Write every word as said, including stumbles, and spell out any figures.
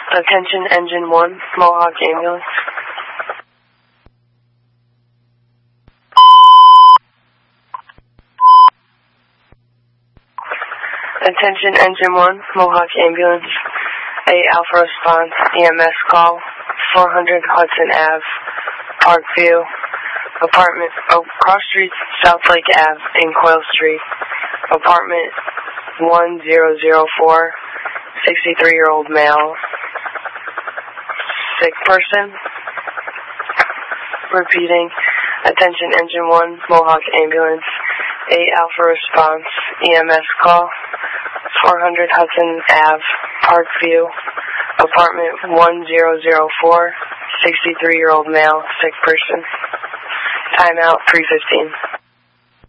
Attention Engine one, Mohawk Ambulance. Attention Engine one, Mohawk Ambulance. A Alpha Response, E M S call, four hundred Hudson Avenue, Parkview, apartment, oh, cross streets, South Lake Avenue, in Coyle Street, apartment one zero zero four, sixty-three-year-old male, sick person. Repeating, attention Engine one, Mohawk Ambulance, A Alpha Response, E M S call, four hundred Hudson Avenue, Parkview, apartment one zero zero four, sixty-three-year-old male, sick person. Timeout three fifteen.